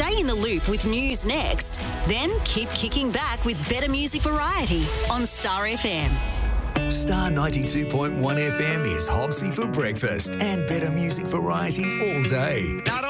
Stay in the loop with news next. Then keep kicking back with better music variety on Star FM. Star 92.1 FM is Hobbsy for breakfast and better music variety all day.